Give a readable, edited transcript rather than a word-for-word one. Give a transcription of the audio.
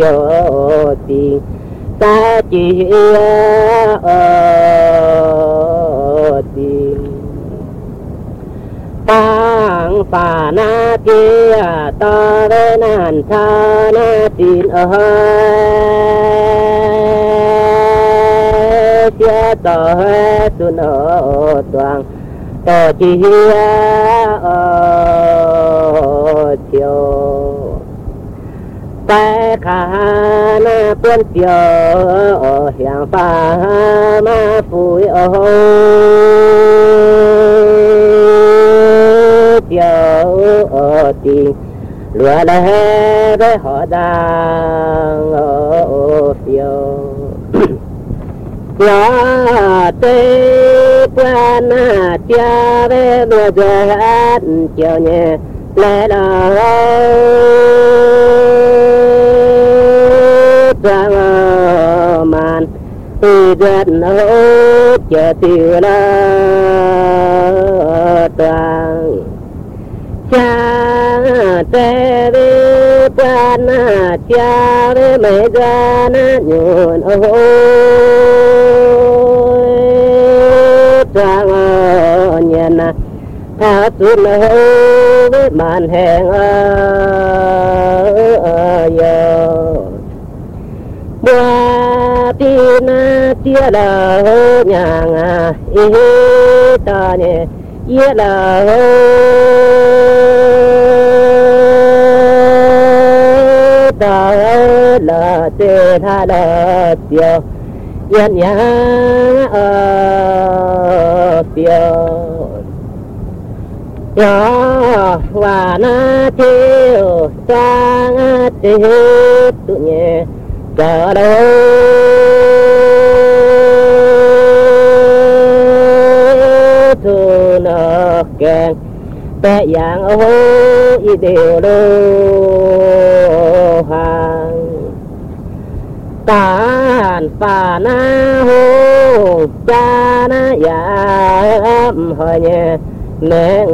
tình ta chỉ tình tang pa na kia ta về nan tha na tin chia tờ xuân ở toàn tờ chi chiều tay khả na quân chiều hiang pha ma phủi chiều tình lúa lẽ với họ đang ở phiêu lá tê quan chia về mùa gió chiều nhẹ lẽ là trăng màn từ gần hốt chờ tiêu là trăng cha tê về quan chia về mấy ra nhuận trăng nhận thả xuống với màn hẹn giờ qua tin chia là nhà ta nhé chia là ta là tê tha là tiêu yên nhà tiêu ya wa na tiêu sang tê tự nhẹ cả đâu thu nó kèn bé dạng ô y đều đô hàng tàn phà na hô cha na ya hỏi nhẹ mẹ